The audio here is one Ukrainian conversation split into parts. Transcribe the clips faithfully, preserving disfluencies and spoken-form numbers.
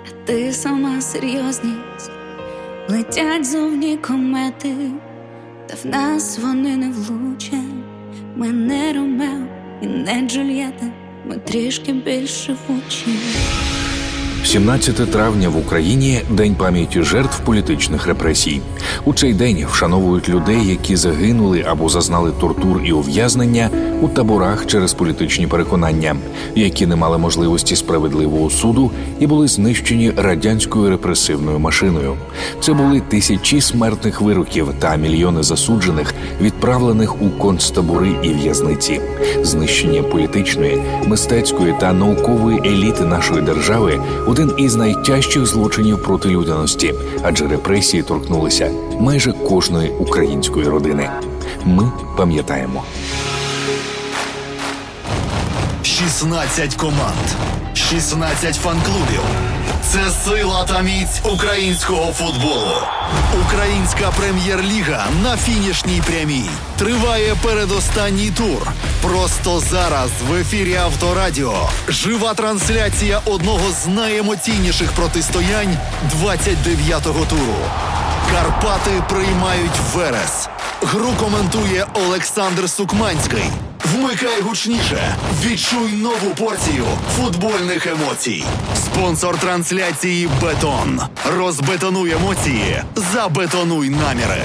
а ти сама серйозність. Летять зовні комети, та в нас вони не влучать. Ми не Ромео і не Джульєта, ми трішки більш живучі. сімнадцяте травня в Україні – День пам'яті жертв політичних репресій. У цей день вшановують людей, які загинули або зазнали тортур і ув'язнення у таборах через політичні переконання, які не мали можливості справедливого суду і були знищені радянською репресивною машиною. Це були тисячі смертних вироків та мільйони засуджених, відправлених у концтабори і в'язниці. Знищення політичної, мистецької та наукової еліти нашої держави – один із найтяжчих злочинів проти людяності, адже репресії торкнулися майже кожної української родини. Ми пам'ятаємо. шістнадцять команд, шістнадцять фан-клубів. Це сила та міць українського футболу. Українська прем'єр-ліга на фінішній прямій. Триває передостанній тур. Просто зараз в ефірі Авторадіо. Жива трансляція одного з найемоційніших протистоянь двадцять дев'ятого туру. Карпати приймають Верес. Гру коментує Олександр Сукманський. Вмикай гучніше. Відчуй нову порцію футбольних емоцій. Спонсор трансляції «Бетон». Розбетонуй емоції, забетонуй наміри.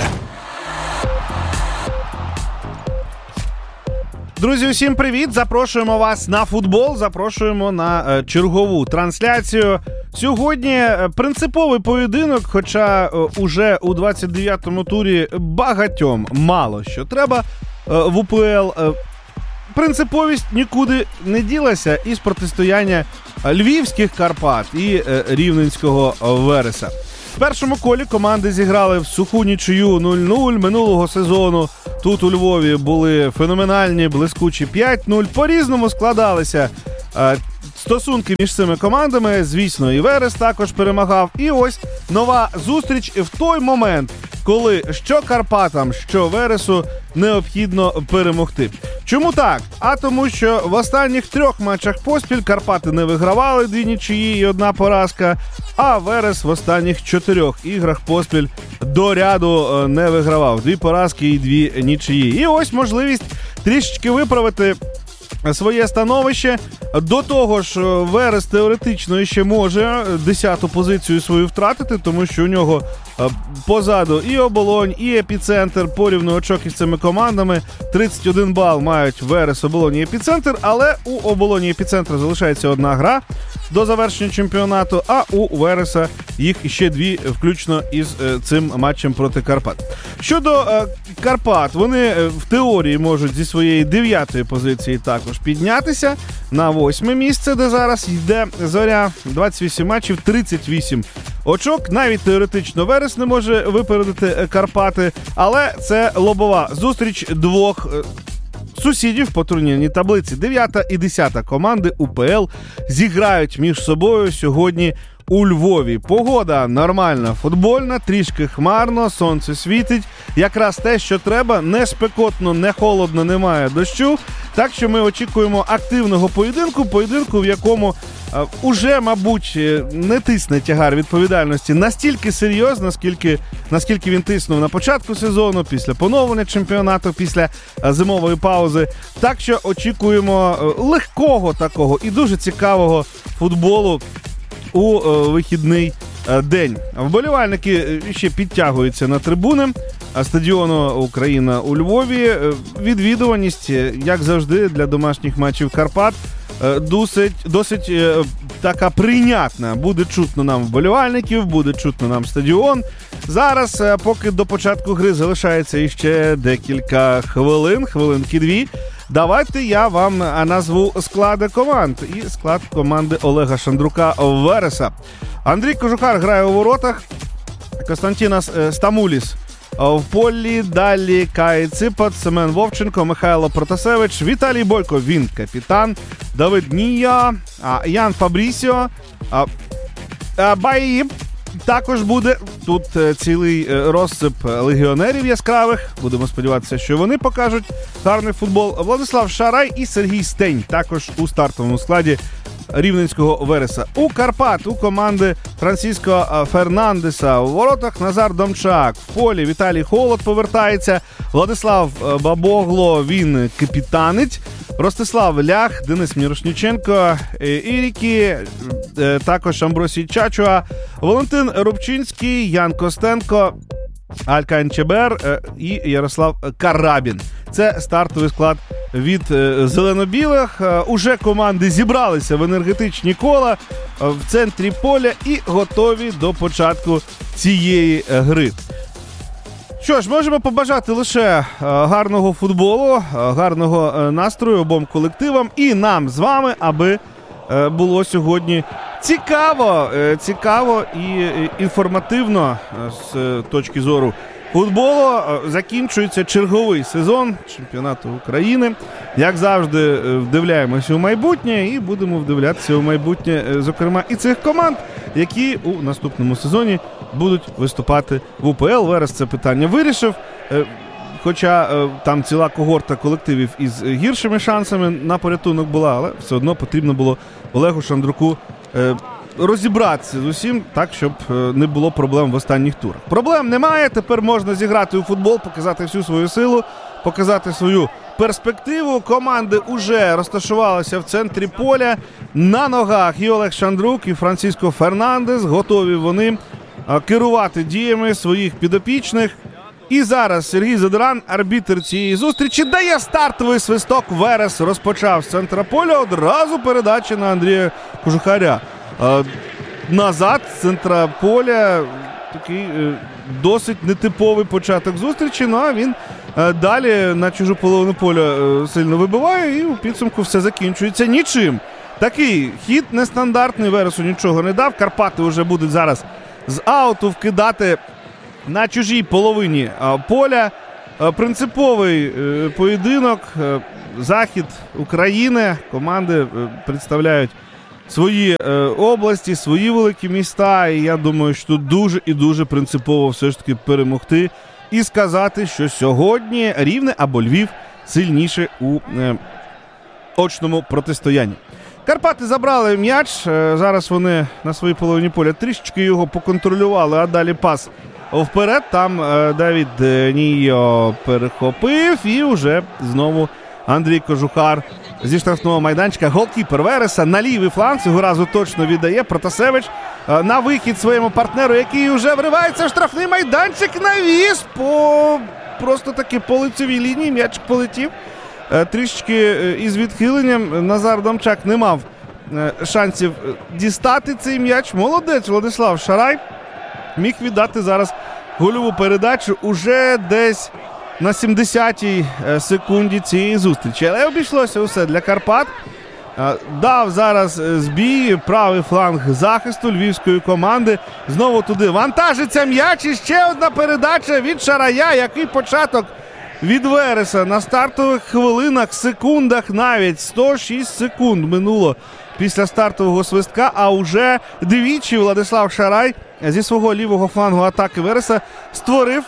Друзі, усім привіт! Запрошуємо вас на футбол, запрошуємо на е, чергову трансляцію. Сьогодні е, принциповий поєдинок, хоча е, уже у двадцять дев'ятому турі багатьом мало що треба е, в УПЛ. Е, принциповість нікуди не ділася із протистояння львівських Карпат і е, рівненського Вереса. В першому колі команди зіграли в суху нічию нуль нуль минулого сезону. Тут у Львові були феноменальні, блискучі п'ять нуль. По-різному складалися е, стосунки між цими командами. Звісно, і Верес також перемагав. І ось нова зустріч в той момент, коли що Карпатам, що Вересу необхідно перемогти. Чому так? А тому, що в останніх трьох матчах поспіль Карпати не вигравали, дві нічиї і одна поразка, а Верес в останніх чотирьох іграх поспіль до ряду не вигравав. Дві поразки і дві нічиї. І ось можливість трішечки виправити своє становище. До того ж, Верес теоретично ще може десяту позицію свою втратити, тому що у нього позаду і Оболонь, і Епіцентр, порівну очок із цими командами. тридцять один бал мають Верес, Оболонь і Епіцентр, але у Оболоні і Епіцентра залишається одна гра до завершення чемпіонату, а у Вереса їх ще дві, включно із е, цим матчем проти Карпат. Щодо е, Карпат, вони е, в теорії можуть зі своєї дев'ятої позиції також піднятися на восьме місце, де зараз йде Зоря. двадцять вісім матчів, тридцять вісім очок. Навіть теоретично Верес не може випередити Карпати, але це лобова зустріч двох е, сусідів по турнірній таблиці. дев'ята і десята команди УПЛ зіграють між собою сьогодні у Львові. Погода нормальна, футбольна, трішки хмарно, сонце світить. Якраз те, що треба, не спекотно, не холодно, немає дощу. Так що ми очікуємо активного поєдинку, поєдинку, в якому е, уже, мабуть, не тисне тягар відповідальності настільки серйозно, наскільки, наскільки він тиснув на початку сезону, після поновлення чемпіонату, після е, зимової паузи. Так що очікуємо е, легкого такого і дуже цікавого футболу у е, вихідний е, день. Вболівальники ще підтягуються на трибуни стадіону «Україна» у Львові. Відвідуваність, як завжди, для домашніх матчів Карпат досить, досить е, така прийнятна. Буде чутно нам вболівальників, буде чутно нам стадіон. Зараз, е, поки до початку гри залишається іще декілька хвилин, хвилинки-дві, давайте я вам назву склади команд. І склад команди Олега Шандрука Вереса. Андрій Кожухар грає у воротах. Костянтінас Стамуліс в полі, далі Кай Ципот, Семен Вовченко, Михайло Протасевич, Віталій Бойко, він капітан, Давид Нія, Ян Фабрісіо, Баї. Також буде тут цілий розсип легіонерів яскравих. Будемо сподіватися, що вони покажуть гарний футбол. Владислав Шарай і Сергій Стень також у стартовому складі рівненського Вереса. У Карпат, у команди Франсіско Фернандеса. У воротах Назар Домчак. В полі Віталій Холод повертається. Владислав Бабогло, він капітанить. Ростислав Лях, Денис Мірошніченко, Ірікі, також Амбросій Чачуа, Валентин Рубчинський, Ян Костенко, Алькайн Чебер і Ярослав Карабін. Це стартовий склад від зелено-білих. Уже команди зібралися в енергетичні кола в центрі поля і готові до початку цієї гри. Що ж, можемо побажати лише гарного футболу, гарного настрою обом колективам і нам з вами, аби було сьогодні цікаво, цікаво і інформативно з точки зору футболу. Закінчується черговий сезон чемпіонату України. Як завжди, вдивляємося у майбутнє і будемо вдивлятися у майбутнє, зокрема, і цих команд, які у наступному сезоні будуть виступати в УПЛ. Верес це питання вирішив, хоча там ціла когорта колективів із гіршими шансами на порятунок була, але все одно потрібно було Олегу Шандруку розібратися з усім так, щоб не було проблем в останніх турах. Проблем немає, тепер можна зіграти у футбол, показати всю свою силу, показати свою перспективу. Команди уже розташувалися в центрі поля. На ногах і Олег Шандрук, і Франсіско Фернандес. Готові вони керувати діями своїх підопічних. І зараз Сергій Задоран, арбітр цієї зустрічі, дає стартовий свисток. Верес розпочав з центра поля. Одразу передача на Андрія Кожухаря. Назад з центра поля. Такий досить нетиповий початок зустрічі, ну а він далі на чужу половину поля сильно вибиває, і у підсумку все закінчується нічим. Такий хід нестандартний, Вересу нічого не дав. Карпати вже будуть зараз з ауту вкидати на чужій половині поля. Принциповий поєдинок. Захід України. Команди представляють свої е, області, свої великі міста, і я думаю, що тут дуже і дуже принципово все ж таки перемогти і сказати, що сьогодні Рівне або Львів сильніше у е, очному протистоянні. Карпати забрали м'яч, е, зараз вони на своїй половині поля трішечки його поконтролювали, а далі пас вперед, там е, Давід Нійо перехопив і вже знову Андрій Кожухар зі штрафного майданчика. Голкіпер Вереса на лівий фланг цього разу точно віддає. Протасевич на вихід своєму партнеру, який вже вривається в штрафний майданчик. Навіс по просто таки по лицевій лінії. М'ячик полетів. Трішечки із відхиленням. Назар Домчак не мав шансів дістати цей м'яч. Молодець Владислав Шарай. Міг віддати зараз гольову передачу уже десь на сімдесятій секунді цієї зустрічі. Але обійшлося усе для Карпат. Дав зараз збій правий фланг захисту львівської команди. Знову туди вантажиться м'яч. І ще одна передача від Шарая. Який початок від Вереса на стартових хвилинах, секундах навіть. сто шість секунд минуло після стартового свистка. А уже двічі Владислав Шарай зі свого лівого флангу атаки Вереса створив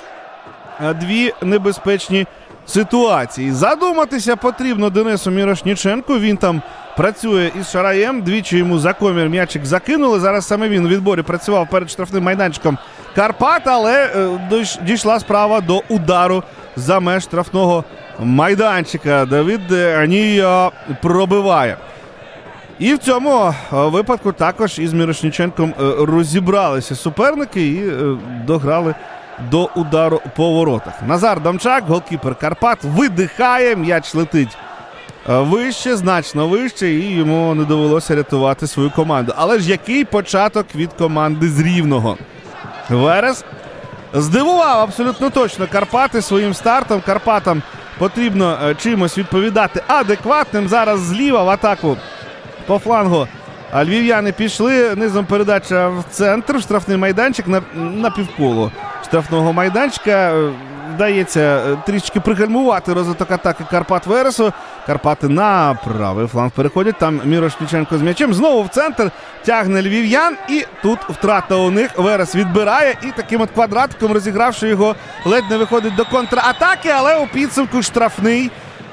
дві небезпечні ситуації. Задуматися потрібно Денису Мірошніченку. Він там працює із Шараєм. Двічі йому за комір м'ячик закинули. Зараз саме він у відборі працював перед штрафним майданчиком Карпат, але е, дійшла справа до удару за меж штрафного майданчика. Давід Нійо пробиває. І в цьому випадку також із Мірошніченком розібралися суперники і е, дограли до удару по воротах. Назар Домчак, голкіпер Карпат, видихає, м'яч летить вище, значно вище, і йому не довелося рятувати свою команду. Але ж який початок від команди з Рівного. Верес здивував абсолютно точно Карпати своїм стартом. Карпатам потрібно чимось відповідати адекватним. Зараз зліва в атаку по флангу львів'яни пішли, низом передача в центр, в штрафний майданчик на, на півколу штрафного майданчика. Вдається трішки пригальмувати розвиток атаки Карпат Вересу. Карпати на правий фланг переходять. Там Мірошніченко з м'ячем. Знову в центр тягне львів'ян. І тут втрата у них. Верес відбирає. І таким от квадратиком, розігравши його, ледь не виходить до контратаки. Але у підсумку штрафний.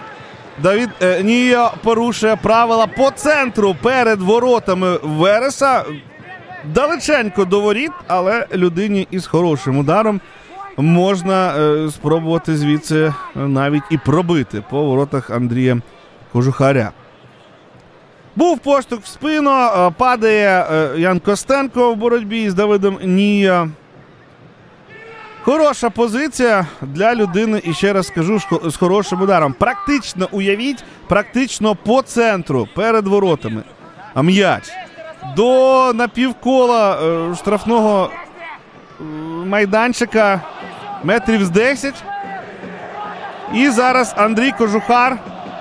Давід е, Нія порушує правила по центру перед воротами Вереса. Далеченько до воріт, але людині із хорошим ударом можна е, спробувати звідси навіть і пробити по воротах Андрія Кожухаря. Був поштовх в спину, е, падає е, Ян Костенко в боротьбі з Давидом Нія. Хороша позиція для людини, і ще раз скажу, з хорошим ударом. Практично, уявіть, практично по центру, перед воротами. А м'яч до напівкола е, штрафного е, майданчика метрів з десять. І зараз Андрій Кожухар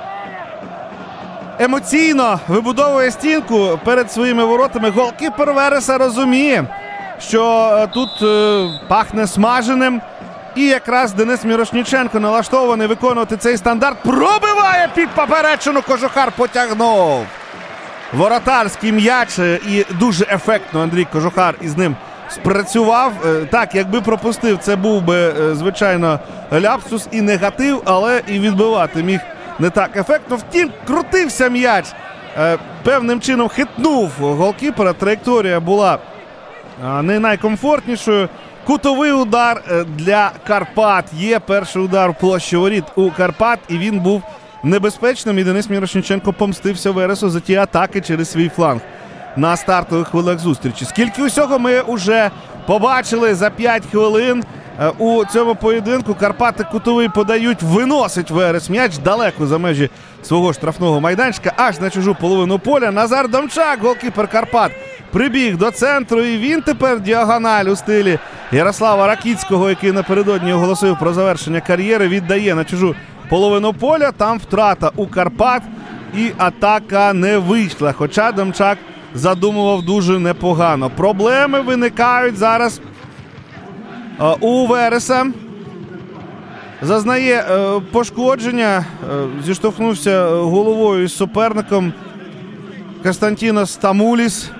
емоційно вибудовує стінку перед своїми воротами. Голкіпер Вереса розуміє, що тут е, пахне смаженим. І якраз Денис Мірошніченко налаштований виконувати цей стандарт. Пробиває під поперечину, Кожухар потягнув. Воротарський м'яч, і дуже ефектно Андрій Кожухар із ним спрацював. Так, якби пропустив, це був би, звичайно, ляпсус і негатив, але і відбивати міг не так ефектно. Втім, крутився м'яч. Певним чином хитнув голкіпера. Траєкторія була не найкомфортнішою. Кутовий удар для Карпат. Є перший удар в площі воріт у Карпат, і він був небезпечним. І Денис Мірошніченко помстився Вересу за ті атаки через свій фланг на стартових хвилинах зустрічі. Скільки усього ми вже побачили за п'ять хвилин у цьому поєдинку. Карпати кутовий подають, виносить Верес м'яч далеко за межі свого штрафного майданчика, аж на чужу половину поля. Назар Домчак, голкіпер Карпат, прибіг до центру, і він тепер діагональ у стилі Ярослава Ракіцького, який напередодні оголосив про завершення кар'єри, віддає на чужу половину поля. Там втрата у Карпат, і атака не вийшла, хоча Домчак задумував дуже непогано. Проблеми виникають зараз у Вереса. Зазнає е, пошкодження, е, зіштовхнувся головою із суперником Константінос Стамуліс.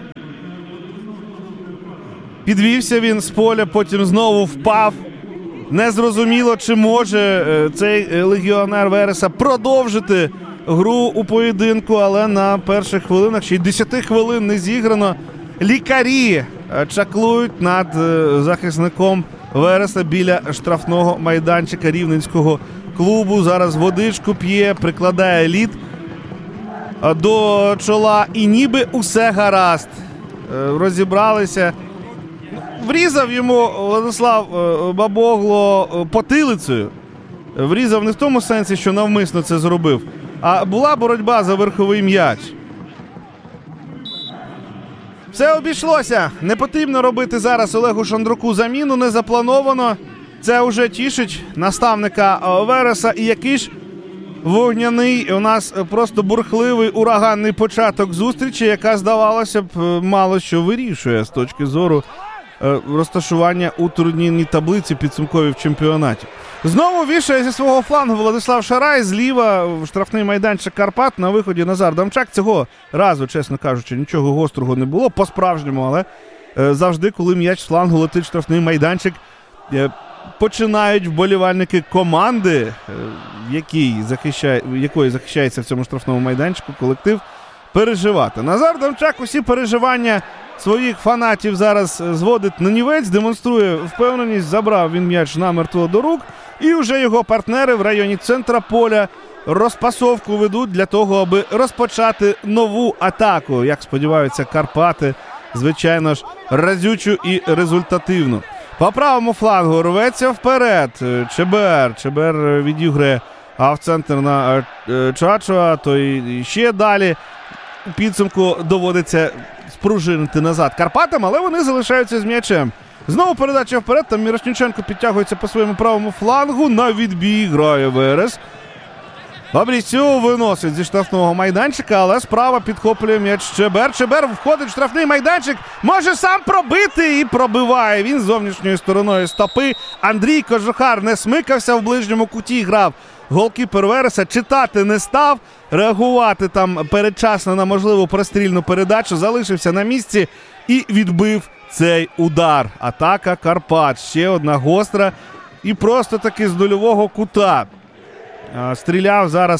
Підвівся він з поля, потім знову впав. Незрозуміло, чи може е, цей легіонер Вереса продовжити гру у поєдинку, але на перших хвилинах, ще й десяти хвилин не зіграно. Лікарі чаклують над е, захисником Вереса біля штрафного майданчика рівненського клубу. Зараз водичку п'є, прикладає лід до чола, і ніби усе гаразд. Розібралися. Врізав йому Владислав Бабогло потилицею. Врізав не в тому сенсі, що навмисно це зробив, а була боротьба за верховий м'яч. Все обійшлося. Не потрібно робити зараз Олегу Шандруку заміну, не заплановано. Це вже тішить наставника Вереса. І який ж вогняний, у нас просто бурхливий, ураганний початок зустрічі, яка, здавалося б, мало що вирішує з точки зору розташування у турнірній таблиці підсумковій в чемпіонаті. Знову вішає зі свого флангу Владислав Шарай, зліва в штрафний майданчик Карпат, на виході Назар Домчак. Цього разу, чесно кажучи, нічого гострого не було, по-справжньому, але е, завжди, коли м'яч з флангу летить в штрафний майданчик, е, починають вболівальники команди, е, який захищає, якої захищається в цьому штрафному майданчику колектив, переживати. Назар Домчак усі переживання своїх фанатів зараз зводить на нівець, демонструє впевненість, забрав він м'яч намертво до рук, і вже його партнери в районі центра поля розпасовку ведуть для того, аби розпочати нову атаку. Як сподіваються Карпати, звичайно ж, разючу і результативну. По правому флангу рветься вперед Чебер. Чебер відіграє, а в центр на Чачуа, то і ще далі у підсумку доводиться спружинити назад Карпатам, але вони залишаються з м'ячем. Знову передача вперед, там Мірошніченко підтягується по своєму правому флангу, на відбій грає Верес. Фабрісіо виносить зі штрафного майданчика, але справа підхоплює м'яч Чебер. Чебер входить в штрафний майданчик, може сам пробити, і пробиває він зовнішньою стороною стопи. Андрій Кожухар не смикався, в ближньому куті грав голкіпер Вереса, читати не став, реагувати там передчасно на можливу прострільну передачу, залишився на місці і відбив цей удар. Атака Карпат, ще одна гостра і просто таки з нульового кута. Стріляв зараз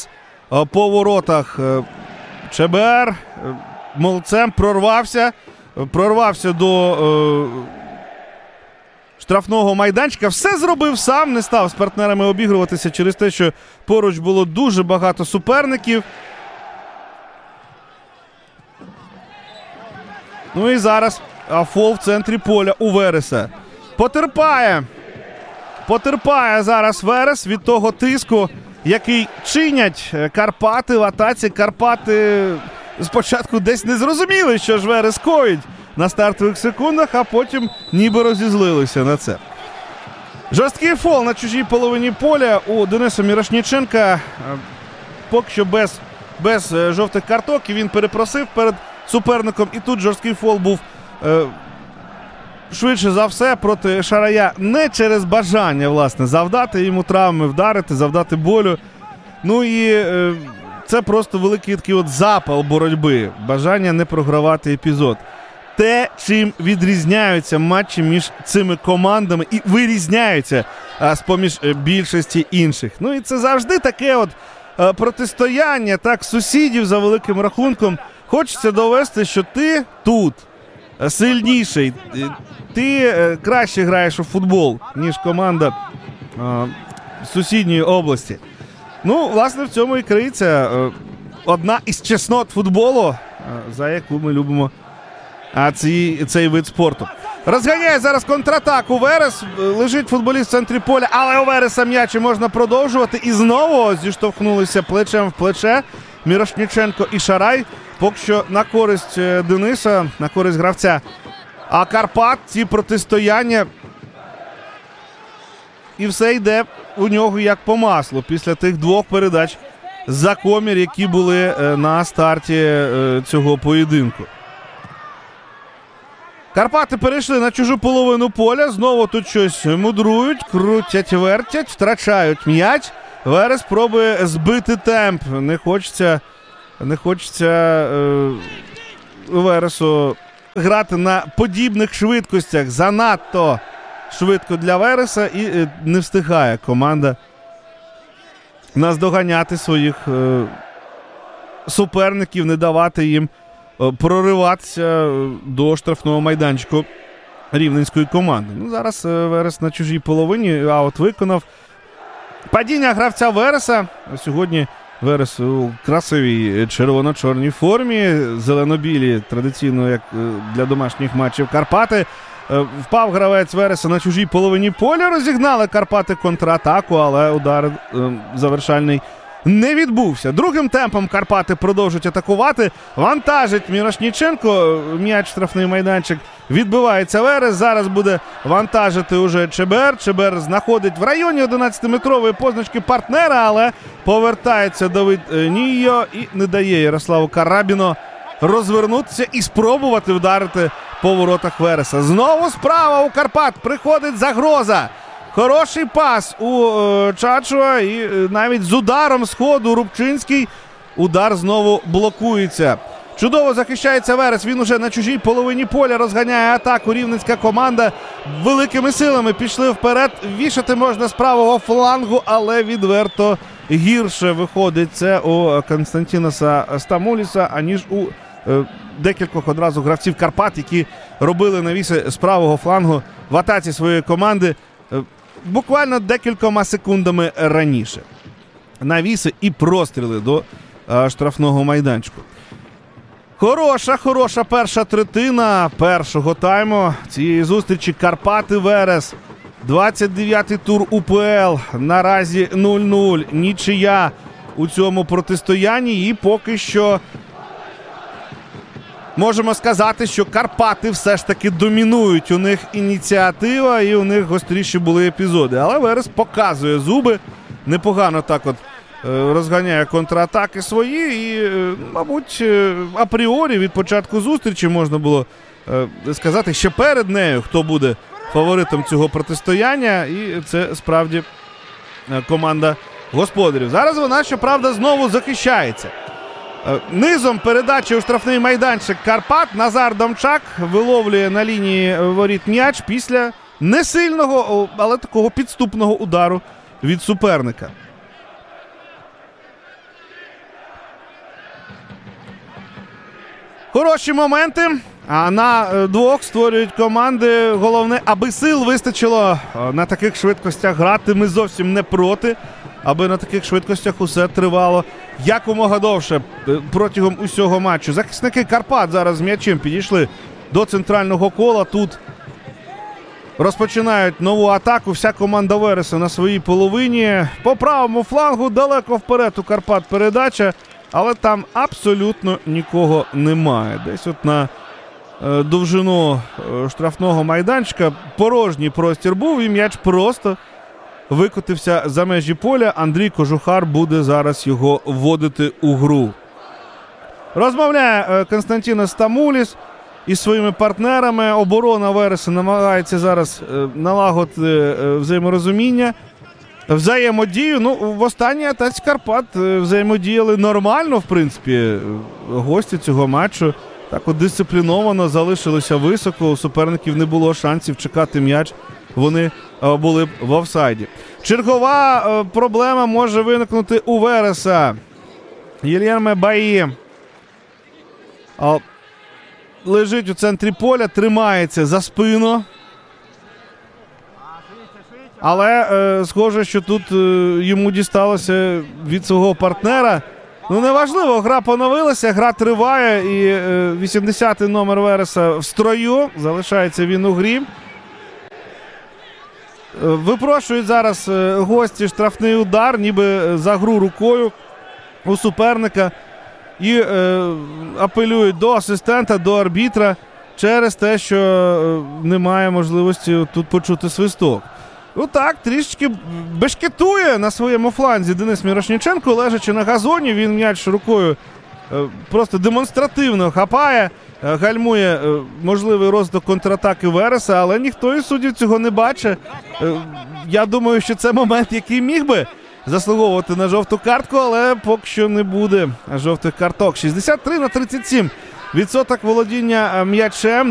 по воротах. ЧБР молодцем прорвався, прорвався до е, штрафного майданчика. Все зробив сам, не став з партнерами обігруватися через те, що поруч було дуже багато суперників. Ну і зараз фол в центрі поля у Вереса. Потерпає. Потерпає зараз Верес від того тиску, який чинять Карпати в атаці. Карпати спочатку десь не зрозуміли, що ж Верес коїть на стартових секундах, а потім ніби розізлилися на це. Жорсткий фол на чужій половині поля у Дениса Мірошніченка. Поки що без, без жовтих карток, і він перепросив перед суперником. І тут жорсткий фол був е, швидше за все проти Шарая. Не через бажання, власне, завдати йому травми, вдарити, завдати болю. Ну і е, це просто великий такий от запал боротьби. Бажання не програвати епізод. Те, чим відрізняються матчі між цими командами і вирізняються а, з-поміж більшості інших. Ну і це завжди таке от а, протистояння, так, сусідів за великим рахунком. Хочеться довести, що ти тут сильніший, ти краще граєш у футбол, ніж команда а, сусідньої області. Ну, власне, в цьому і криється а, одна із чеснот футболу, а, за яку ми любимо а цей, цей вид спорту. Розганяє зараз контратаку Верес. Лежить футболіст в центрі поля, але у Вереса м'яч можна продовжувати. І знову зіштовхнулися плечем в плече Мірошніченко і Шарай. Поки що на користь Дениса, на користь гравця. А Карпат, ці протистояння. І все йде у нього як по маслу після тих двох передач за комір, які були на старті цього поєдинку. Карпати перейшли на чужу половину поля. Знову тут щось мудрують, крутять, вертять, втрачають м'яч. Верес пробує збити темп. Не хочеться, не хочеться е, Вересу грати на подібних швидкостях. Занадто швидко для Вереса і е, не встигає команда наздоганяти своїх е, суперників, не давати їм прориватися до штрафного майданчику рівненської команди. Ну, зараз Верес на чужій половині аут виконав. Падіння гравця Вереса. Сьогодні Верес у красивій червоно-чорній формі, зелено-білі, традиційно, як для домашніх матчів Карпати. Впав гравець Вереса на чужій половині поля, розігнали Карпати контратаку, але удар завершальний не відбувся. Другим темпом Карпати продовжують атакувати. Вантажить Мірошніченко. М'яч штрафний майданчик. Відбивається Верес. Зараз буде вантажити уже ЧБР. ЧБР знаходить в районі одинадцятиметрової позначки партнера, але повертається Давид Нійо і не дає Ярославу Карабіно розвернутися і спробувати вдарити по воротах Вереса. Знову справа у Карпат. Приходить загроза. Хороший пас у е, Чачуа і е, навіть з ударом з ходу Рубчинський удар знову блокується. Чудово захищається Верес, він уже на чужій половині поля розганяє атаку. Рівненська команда великими силами пішли вперед. Вішати можна з правого флангу, але відверто гірше виходить це у Константіноса Стамуліса, аніж у е, декількох одразу гравців Карпат, які робили навіси з правого флангу в атаці своєї команди е, буквально декількома секундами раніше. Навіси і простріли до е, штрафного майданчику. Хороша, хороша перша третина першого тайму цієї зустрічі. Карпати Верес. двадцять дев'ятий тур УПЛ. Наразі нуль-нуль. Нічия у цьому протистоянні. І поки що можемо сказати, що Карпати все ж таки домінують. У них ініціатива і у них гостріші були епізоди. Але Верес показує зуби. Непогано так от розганяє контратаки свої і, мабуть, апріорі від початку зустрічі можна було сказати ще перед нею, хто буде фаворитом цього протистояння, і це справді команда господарів. Зараз вона, щоправда, знову захищається. Низом передачі у штрафний майданчик Карпат. Назар Домчак виловлює на лінії воріт м'яч після несильного, але такого підступного удару від суперника. Хороші моменти, а на двох створюють команди. Головне, аби сил вистачило на таких швидкостях грати. Ми зовсім не проти, аби на таких швидкостях усе тривало якомога довше протягом усього матчу. Захисники Карпат зараз з м'ячем підійшли до центрального кола. Тут розпочинають нову атаку. Вся команда Вереса на своїй половині. По правому флангу далеко вперед у Карпат передача, але там абсолютно нікого немає. Десь от на е, довжину е, штрафного майданчика порожній простір був, і м'яч просто викотився за межі поля. Андрій Кожухар буде зараз його вводити у гру. Розмовляє е, Константінос Стамуліс із своїми партнерами. Оборона Вереса намагається зараз е, налагодити е, взаєморозуміння, взаємодію. Ну, в останній атаці Карпат е, взаємодіяли нормально, в принципі. Гості цього матчу так от дисципліновано залишилися високо. У суперників не було шансів чекати м'яч. Вони е, були в офсайді. Чергова е, проблема може виникнути у Вереса. Єлєрме Баї е, лежить у центрі поля, тримається за спину. Але е, схоже, що тут е, йому дісталося від свого партнера. Ну, неважливо, гра поновилася, гра триває, і е, вісімдесятий номер Вереса в строю. Залишається він у грі. Е, випрошують зараз е, гості штрафний удар, ніби за гру рукою у суперника. І е, апелюють до асистента, до арбітра через те, що е, немає можливості тут почути свисток. Ну так, трішечки бешкетує на своєму фланзі Денис Мірошніченко, лежачи на газоні. Він м'яч рукою е, просто демонстративно хапає, е, гальмує е, можливий розвиток контратаки Вереса, але ніхто із суддів цього не бачить. Е, я думаю, що це момент, який міг би заслуговувати на жовту картку, але поки що не буде жовтих карток. шістдесят три на тридцять сім відсоток володіння м'ячем.